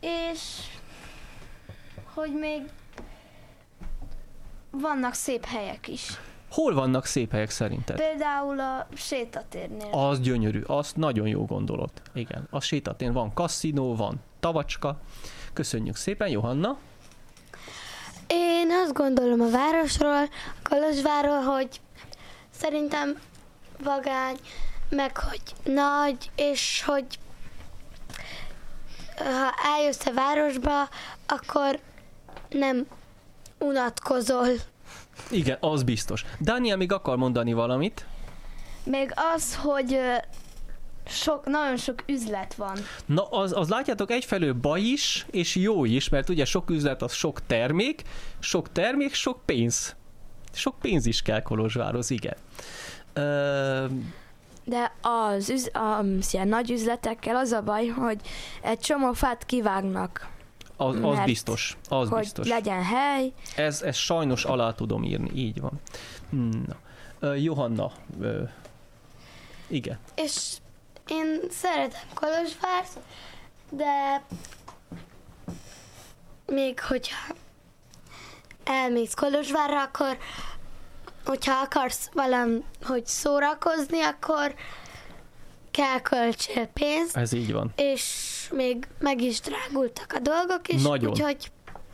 És hogy még vannak szép helyek is. Hol vannak szép helyek szerinted? Például a sétatérnél. Az gyönyörű, azt nagyon jó gondolat. Igen, a sétatéren van kaszinó, van tavacska. Köszönjük szépen, Johanna. Én azt gondolom a városról, a Kolozsvárról, hogy szerintem vagány, meg hogy nagy, és hogy ha eljössz a városba, akkor nem unatkozol. Igen, az biztos. Dániel még akar mondani valamit. Még az, hogy nagyon sok üzlet van. Na, az látjátok egyfelől baj is, és jó is, mert ugye sok üzlet az sok termék, sok pénz. Sok pénz is kell Kolozsvárhoz, igen. De ilyen nagy üzletekkel az a baj, hogy egy csomó fát kivágnak. Az biztos. Az hogy biztos. legyen hely. Ez sajnos alá tudom írni, így van. Na. Johanna, igen. És én szeretem Kolozsvárt, de még hogyha elmész Kolozsvárra, akkor hogyha akarsz valahogy szórakozni, akkor kell költsél pénzt. Ez így van. És még meg is drágultak a dolgok is. Nagyon. Úgyhogy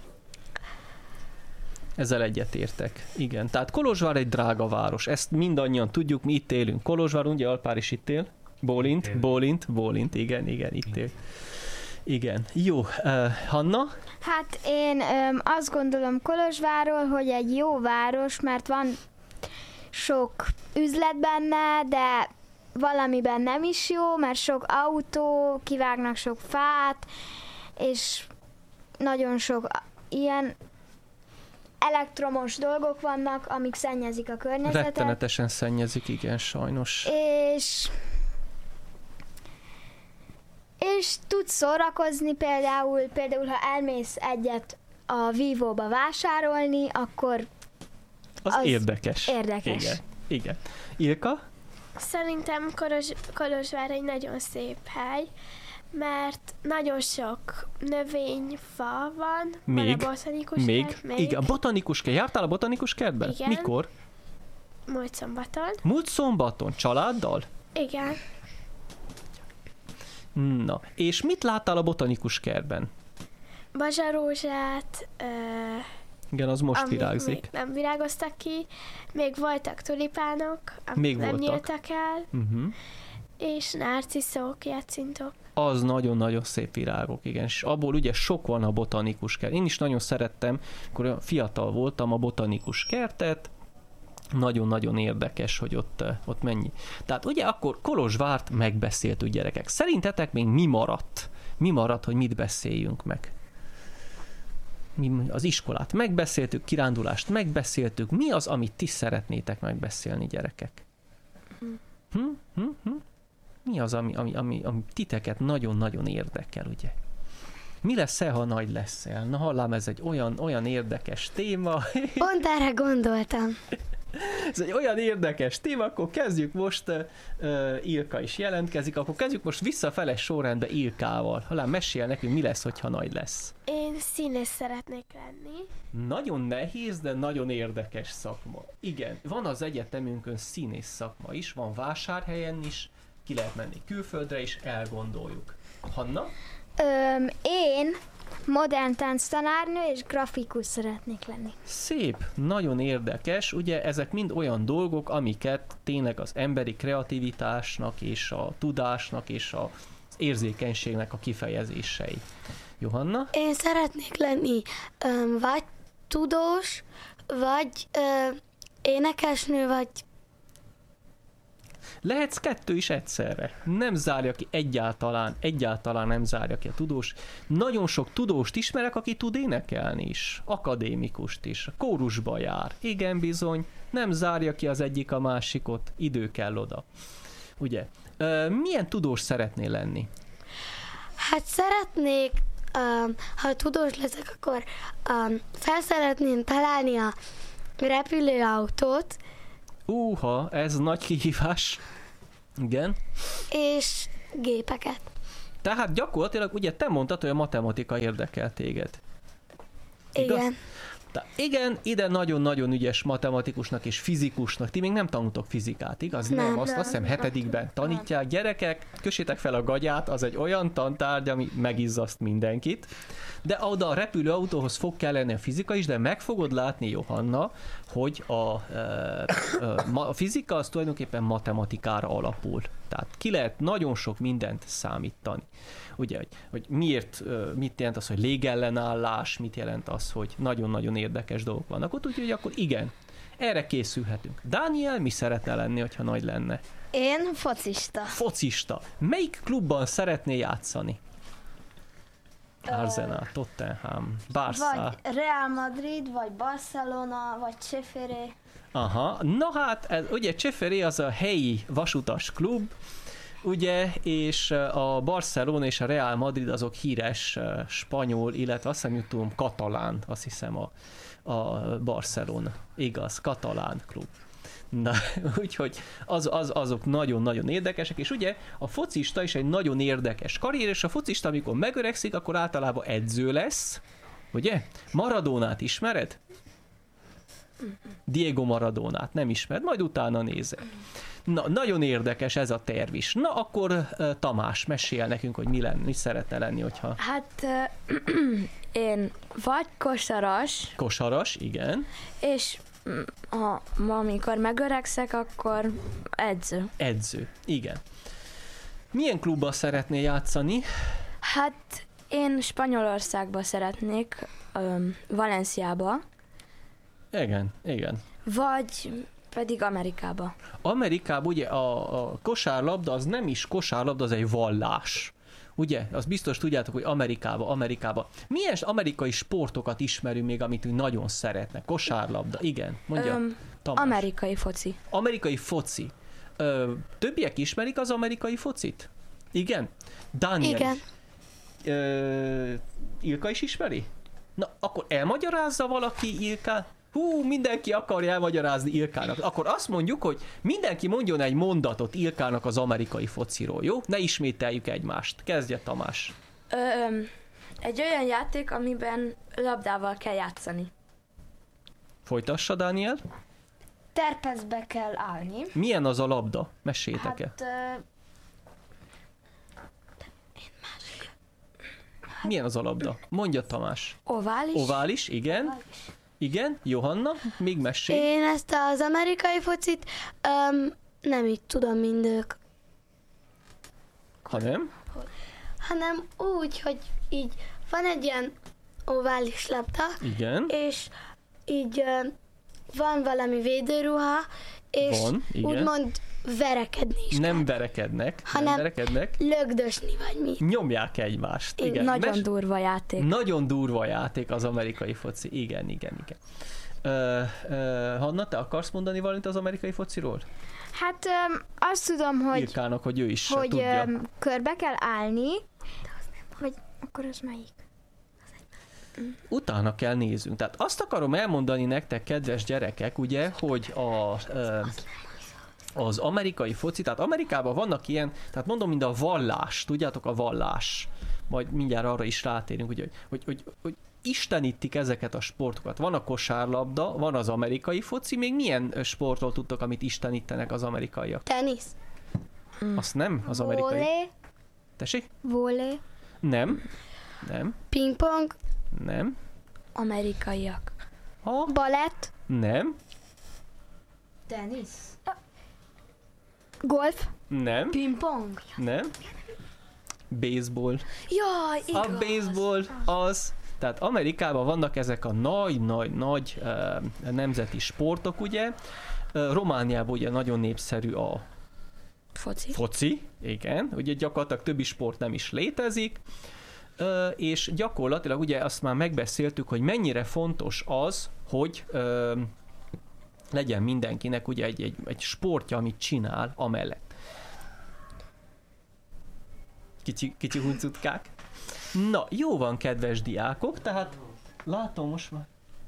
ezzel egyetértek. Igen. Tehát Kolozsvár egy drága város. Ezt mindannyian tudjuk, mi itt élünk. Kolozsvár, ugye Alpár is itt él? Bólint, igen, itt él. Igen. Jó. Hanna? Hát én azt gondolom Kolozsvárról, hogy egy jó város, mert van sok üzlet benne, de valamiben nem is jó, mert sok autó, kivágnak sok fát, és nagyon sok ilyen elektromos dolgok vannak, amik szennyezik a környezetet. Rettenetesen szennyezik, igen, sajnos. És tudsz szórakozni például, ha elmész egyet a Vívóba vásárolni, akkor az érdekes. Igen. Ilka? Szerintem Kolozsvár egy nagyon szép hely, mert nagyon sok növényfa van. Van a botanikus kert. Még. Igen, a botanikus kert. Jártál a botanikus kertben? Igen. Mikor? Múlt szombaton. Családdal? Igen. Na, és mit láttál a botanikus kertben? Bazsarózsát, igen, az most virágzik. Még nem virágoztak ki, még voltak tulipánok, amik nem nyíltak el, és narciszok, jacintok. Az nagyon-nagyon szép virágok, igen, és abból ugye sok van a botanikus kert. Én is nagyon szerettem, amikor fiatal voltam, a botanikus kertet, nagyon-nagyon érdekes, hogy ott mennyi. Tehát ugye akkor Kolozsvárt megbeszéltük, gyerekek. Szerintetek még mi maradt? Mi maradt, hogy mit beszéljünk meg? Mi az iskolát megbeszéltük, kirándulást megbeszéltük. Mi az, amit ti szeretnétek megbeszélni, gyerekek? Mi az, ami titeket nagyon-nagyon érdekel, ugye? Mi lesz-e, ha nagy leszel? Na hallám, ez egy olyan érdekes téma. Pont erre gondoltam. Ez egy olyan érdekes téma, akkor kezdjük most, Ilka is jelentkezik, akkor kezdjük most visszafele sorrendbe Ilkával. Hallám, mesél nekünk, mi lesz, hogyha nagy lesz. Én színész szeretnék lenni. Nagyon nehéz, de nagyon érdekes szakma. Igen, van az egyetemünkön színész szakma is, van Vásárhelyen is, ki lehet menni külföldre is, elgondoljuk. Hanna? Én modern tánctanárnő és grafikus szeretnék lenni. Szép, nagyon érdekes, ugye ezek mind olyan dolgok, amiket tényleg az emberi kreativitásnak és a tudásnak és az érzékenységnek a kifejezései. Johanna? Én szeretnék lenni vagy tudós, vagy énekesnő, vagy... Lehetsz kettő is egyszerre. Nem zárja ki egyáltalán nem zárja ki a tudós. Nagyon sok tudóst ismerek, aki tud énekelni is. Akadémikust is. Kórusba jár. Igen, bizony. Nem zárja ki az egyik a másikot. Idő kell oda. Ugye? Milyen tudós szeretnél lenni? Hát szeretnék, ha tudós leszek, akkor fel szeretném találni a repülőautót. Ez nagy kihívás. Igen. És gépeket. Tehát gyakorlatilag ugye te mondtad, hogy a matematika érdekel téged. Igaz? Igen. Igen, ide nagyon-nagyon ügyes matematikusnak és fizikusnak. Ti még nem tanultok fizikát, igaz? Nem. Azt hiszem 7-ben tanítják. Gyerekek, kössétek fel a gagyát, az egy olyan tantárgy, ami megizzaszt mindenkit. De oda a repülőautóhoz fog kellene a fizika is, de meg fogod látni, Johanna, hogy a fizika az tulajdonképpen matematikára alapul. Tehát ki lehet nagyon sok mindent számítani. Ugye, hogy miért, mit jelent az, hogy légellenállás, mit jelent az, hogy nagyon-nagyon érdekes dolgok vannak ott, úgyhogy akkor igen, erre készülhetünk. Dániel mi szeretne lenni, hogyha nagy lenne? Én focista. Focista. Melyik klubban szeretné játszani? Arsenal, Tottenham, Barca. Vagy Real Madrid, vagy Barcelona, vagy Cseferé. Aha, na hát, ugye Cseferé az a helyi vasutas klub, ugye, és a Barcelona és a Real Madrid azok híres spanyol, illetve azt hiszem, tudom, katalán, azt hiszem a Barcelona. Igaz, katalán klub. Na, úgyhogy azok nagyon-nagyon érdekesek, és ugye a focista is egy nagyon érdekes karrier, és a focista, amikor megöregszik, akkor általában edző lesz, ugye? Maradónát ismered? Diego Maradónát nem ismered, majd utána nézed. Na, nagyon érdekes ez a terv is. Na, akkor Tamás, mesél nekünk, hogy mi szeretne lenni, hogyha... Hát én vagy kosaras. Kosaras, igen. És amikor megöregszek, akkor edző. Edző, igen. Milyen klubban szeretnél játszani? Hát én Spanyolországba szeretnék, Valenciába. Igen. Vagy pedig Amerikába. Amerikában ugye a kosárlabda az nem is kosárlabda, az egy vallás. Ugye? Azt biztos tudjátok, hogy Amerikába. Milyen amerikai sportokat ismerünk még, amit úgy nagyon szeretnek? Kosárlabda, igen. Mondja, Tamás. Amerikai foci. Amerikai foci. Többiek ismerik az amerikai focit? Igen? Daniel. Igen. Ilka is ismeri? Na, akkor elmagyarázza valaki Ilkát? Mindenki akarja elmagyarázni Ilkának. Akkor azt mondjuk, hogy mindenki mondjon egy mondatot Ilkának az amerikai fociról, jó? Ne ismételjük egymást. Kezdje, Tamás. Egy olyan játék, amiben labdával kell játszani. Folytassa, Dániel. Terpezbe kell állni. Milyen az a labda? Meséljétek el. Milyen az a labda? Mondja, Tamás. Ovális. Ovális, igen. Igen, Johanna, még mesélj. Én ezt az amerikai focit nem így tudom, mint ők, hanem úgy, hogy így van egy ilyen ovális labda, Igen. és így van valami védőruha, és Van, igen. úgymond verekedni is Nem kell. verekednek. Hanem lögdösni vagy mi. Nyomják egymást. Igen. Nagyon durva játék. Nagyon durva játék az amerikai foci. Igen. Hanna, te akarsz mondani valamit az amerikai fociról? Hát azt tudom, hogy Ilkának, hogy ő is tudja. Körbe kell állni, vagy akkor az melyik? Utána kell nézzünk. Tehát azt akarom elmondani nektek, kedves gyerekek, ugye, hogy az amerikai foci, tehát Amerikában vannak ilyen, tehát mondom, mind a vallás, tudjátok, a vallás, majd mindjárt arra is rátérünk, ugye, hogy istenítik ezeket a sportokat. Van a kosárlabda, van az amerikai foci, még milyen sportról tudtok, amit istenítenek az amerikaiak? Tenisz. Azt nem az amerikai. Volé. Tessék? Volé. Nem. Pingpong. Nem. Amerikaiak. Balett. Nem. Tenisz. Golf. Nem. Pingpong. Nem. Baseball. Jaj, igaz. A baseball az. Tehát Amerikában vannak ezek a nagy nemzeti sportok, ugye. Romániában ugye nagyon népszerű a foci, igen. Ugye gyakorlatilag többi sport nem is létezik. És gyakorlatilag ugye azt már megbeszéltük, hogy mennyire fontos az, hogy legyen mindenkinek ugye egy sportja, amit csinál amellett. Kicsi huncutkák. Na, jó van, kedves diákok, tehát látom most már.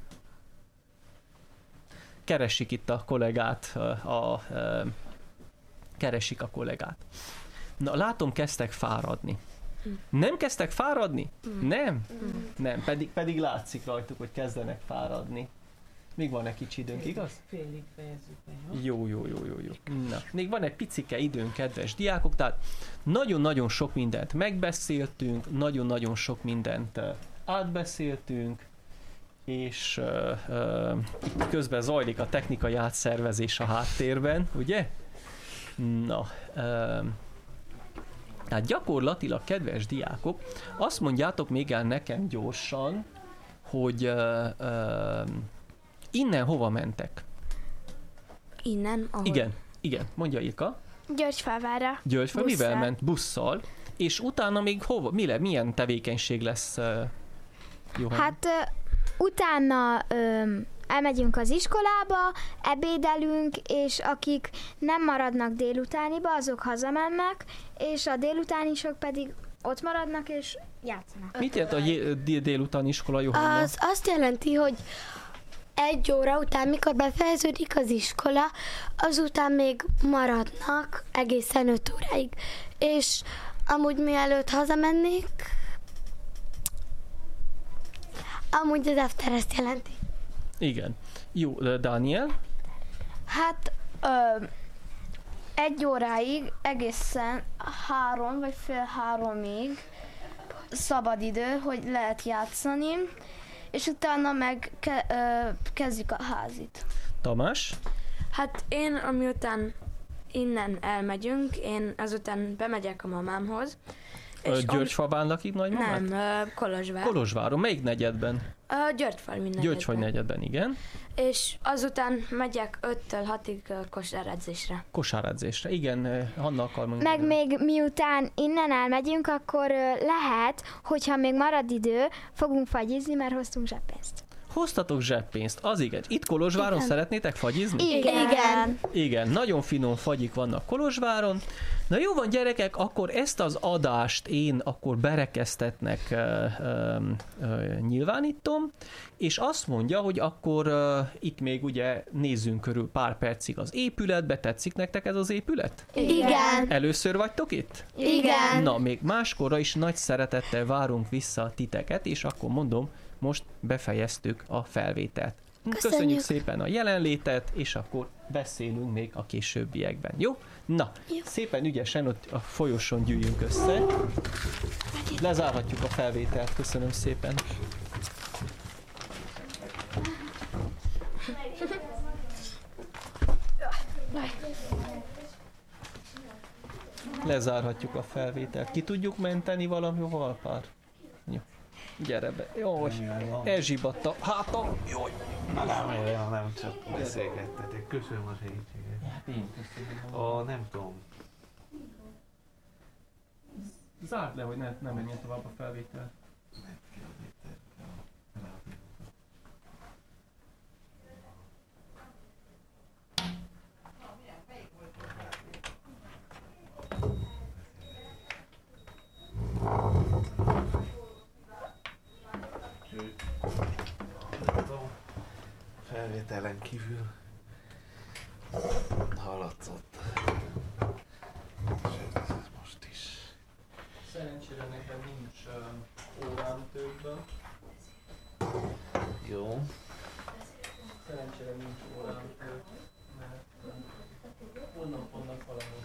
Keresik itt a kollégát, keresik a kollégát. Na, látom, kezdtek fáradni. Nem kezdtek fáradni? Nem? Nem, pedig látszik rajtuk, hogy kezdenek fáradni. Még van egy kicsi időnk, igaz? Félig fejezzük be, Jó. Na, még van egy picike időnk, kedves diákok, tehát nagyon-nagyon sok mindent megbeszéltünk, nagyon-nagyon sok mindent átbeszéltünk, és itt közben zajlik a technikai átszervezés a háttérben, ugye? Na, hát gyakorlatilag, kedves diákok, azt mondjátok még el nekem gyorsan, hogy innen hova mentek? Innen, ahol... Igen, mondja Ilka. Györgyfalvára. Györgyfal, mivel ment? Busszal. És utána még hova? Milyen tevékenység lesz, Johanna? Hát utána elmegyünk az iskolába, ebédelünk, és akik nem maradnak délutániba, azok hazamennek, és a délutánisok pedig ott maradnak, és játszanak. Mit jelent a délutáni iskola, Johanna? Az azt jelenti, hogy 1 óra után, mikor befejeződik az iskola, azután még maradnak egészen 5 óráig. És amúgy mielőtt hazamennék, amúgy az after ezt jelenti. Igen. Jó, Dániel? Hát 1 óráig, egészen 3 vagy fél 3-ig szabad idő, hogy lehet játszani, és utána meg kezdjük a házit. Tamás? Hát én, amiután innen elmegyünk, én azután bemegyek a mamámhoz. Györgyfalván lakik nagymamát? Nem, Kolozsvár. Kolozsváron. Melyik negyedben? Györgyfal minden. Györgyfal negyedben, igen. És azután megyek 5-től 6-ig kosáredzésre. Kosáredzésre. Igen, Hanna akar mondani. Meg még miután innen elmegyünk, akkor lehet, hogyha még marad idő, fogunk fagyizni, mert hoztunk zseppénzt. Hoztatok zseppénzt, az igen. Itt Kolozsváron szeretnétek fagyizni? Igen. Igen, nagyon finom fagyik vannak Kolozsváron. Na jó van, gyerekek, akkor ezt az adást én akkor berekeztetnek nyilvánítom, és azt mondja, hogy akkor itt még ugye nézzünk körül pár percig az épületbe. Tetszik nektek ez az épület? Igen. Először vagytok itt? Igen. Na, még máskorra is nagy szeretettel várunk vissza titeket, és akkor mondom, most befejeztük a felvételt. Köszönjük szépen a jelenlétet, és akkor beszélünk még a későbbiekben. Jó? Na, szépen ügyesen ott a folyosón gyűjjünk össze. Lezárhatjuk a felvételt. Köszönöm szépen. Lezárhatjuk a felvételt. Ki tudjuk menteni valamival, pár? Jó. Gyere be. Jó, elzsibadt a hátam. Jó. Nem csak beszélgettetek. Köszönöm a segítséget. Én köszönöm. Nem tudom. Zárd le, hogy ne menjen tovább a felvétel. Felvételen kívül hallatszott. Sőt, ez most is. Szerencsére nekem nincs órám többen. Jó. Szerencsére nincs órám több, mert holnap vannak valami.